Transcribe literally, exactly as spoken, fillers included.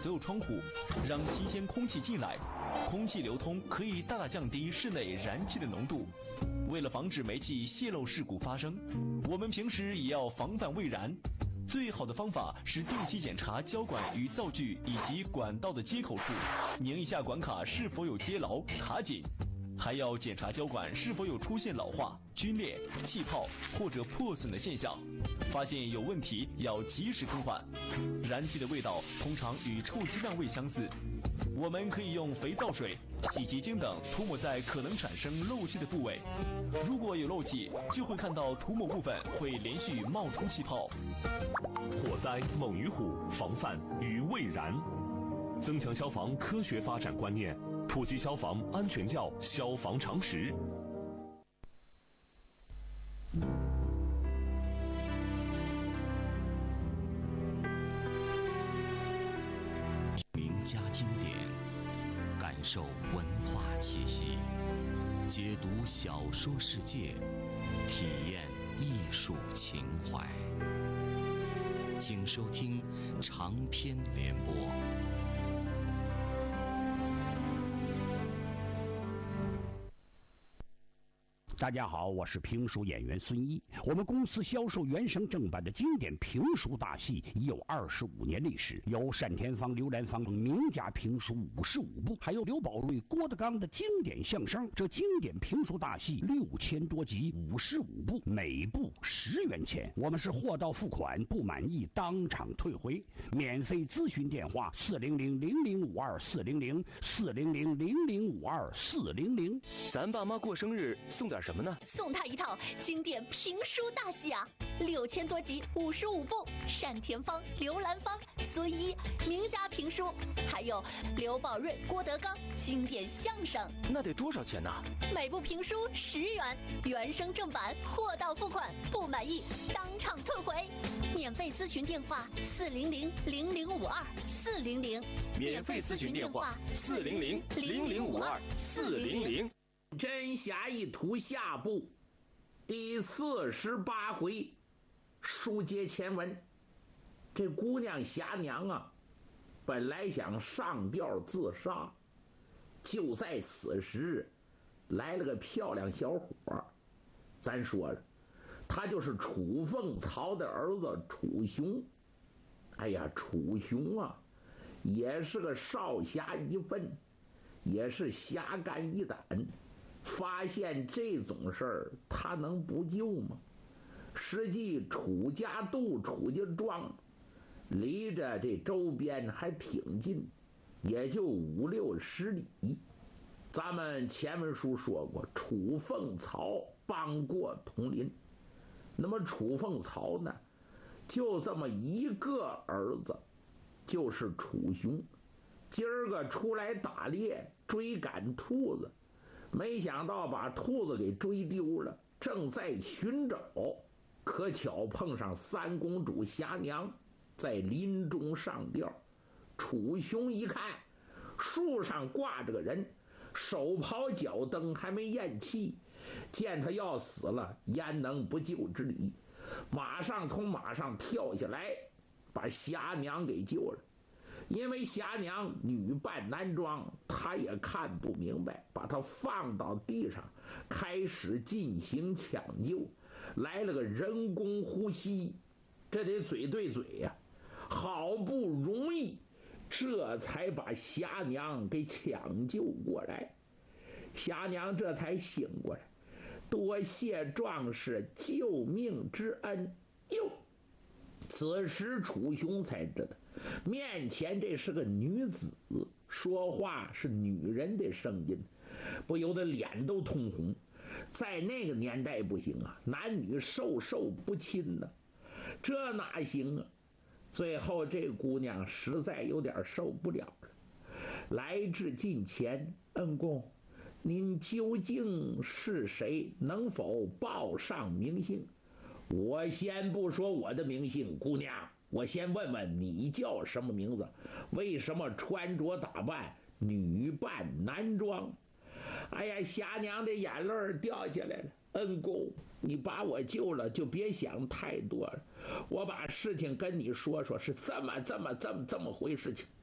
所有窗户，让新鲜空气进来。空气流通可以大大降低室内燃气的浓度。为了防止煤气泄漏事故发生，我们平时也要防范未燃。最好的方法是定期检查胶管与灶具以及管道的接口处，拧一下管卡是否有接牢、卡紧。还要检查胶管是否有出现老化、皲裂、气泡或者破损的现象，发现有问题要及时更换。燃气的味道通常与臭鸡蛋味相似，我们可以用肥皂水、洗洁精等涂抹在可能产生漏气的部位。如果有漏气，就会看到涂抹部分会连续冒出气泡。 火灾猛于虎，防范于未然。增强消防科学发展观念，普及消防安全教消防常识。 名家经典，感受文化气息，解读小说世界，体验艺术情怀。请收听长篇联播。 大家好，我是评书演员孙一。我们公司销售原声正版的经典评书大戏已有二十五年历史，有单田芳、刘兰芳等名家评书五十五部，还有刘宝瑞、郭德纲的经典相声。这经典评书大戏六千多集，五十五部，每部十元钱。我们是货到付款，不满意当场退回。免费咨询电话：四零零零零五二四零零四零零零零五二四零零。 咱爸妈过生日送点什么呢？ 送他一套经典评书大戏啊，六千多集，五十五部，单田芳、刘兰芳、孙一名家评书，还有刘宝瑞、郭德纲经典相声。 那得多少钱呢？ 每部评书十元，原声正版，货到付款，不满意当场退回。免费咨询电话：四零零零零五二四零零。 免费咨询电话：四零零零零五二四零零。 真侠一图下部第四十八回，书接前文。这姑娘霞娘啊，本来想上吊自杀，就在此时来了个漂亮小伙。咱说了，他就是楚凤曹的儿子楚雄。哎呀，楚雄啊，也是个少侠一份，也是侠肝义胆。发现这种事儿，他能不救吗？实际楚家渡、楚家庄离着这周边还挺近，也就五六十里。咱们前文书说过，楚凤曹帮过佟林。那么楚凤曹呢，就这么一个儿子，就是楚雄。今儿个出来打猎，追赶兔子，没想到把兔子给追丢了，正在寻找，可巧碰上三公主霞娘在林中上吊。楚雄一看树上挂着个人，手刨脚蹬，还没咽气，见他要死了，焉能不救之理，马上从马上跳下来，把霞娘给救了。因为霞娘女扮男装，他也看不明白，把她放到地上，开始进行抢救。来了个人工呼吸，这得嘴对嘴呀、啊，好不容易这才把霞娘给抢救过来。霞娘这才醒过来，多谢壮士救命之恩。哟，此时楚雄才知道面前这是个女子，说话是女人的声音，不由得脸都通红。在那个年代不行啊，男女授受不亲呢、啊，这哪行啊？最后这姑娘实在有点受不了了，来至近前，恩公，您究竟是谁？能否报上名姓？我先不说我的名姓，姑娘，我先问问你叫什么名字？为什么穿着打扮女扮男装？哎呀，霞娘的眼泪掉下来了。恩公，你把我救了，就别想太多了。我把事情跟你说说，是这么这么这么这么回事情。